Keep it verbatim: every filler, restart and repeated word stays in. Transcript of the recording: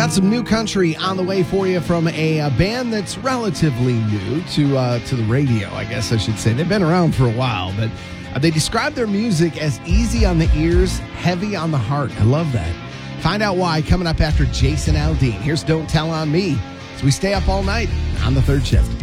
Got some new country on the way for you from a, a band that's relatively new to uh, to the radio, I guess I should say. They've been around for a while, but uh, they describe their music as easy on the ears, heavy on the heart. I love that. Find out why coming up after Jason Aldean. Here's Don't Tell on Me as we stay up all night on the third shift.